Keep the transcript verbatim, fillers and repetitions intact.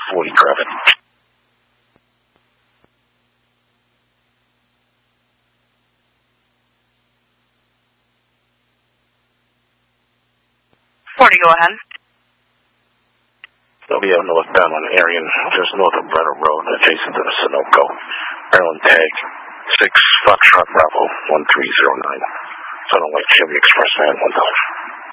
forty traffic. forty, go ahead. W northbound on Arion, just north of Brenner Road, adjacent to the Sunoco. Maryland tag six Foxtrot Bravo one three zero nine. Son of White Chevy Express van one dollar.